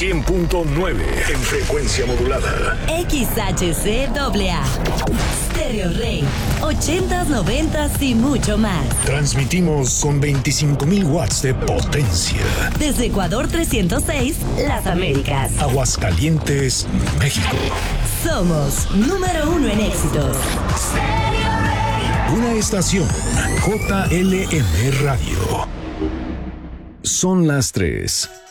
100.9 en frecuencia modulada. XHCAA. Stereo Rey. 80s, 90s y mucho más. Transmitimos con 25,000 watts de potencia. Desde Ecuador 306, Las Américas. Aguascalientes, México. Somos número 1 en éxitos. Una estación JLM Radio. Son las 3.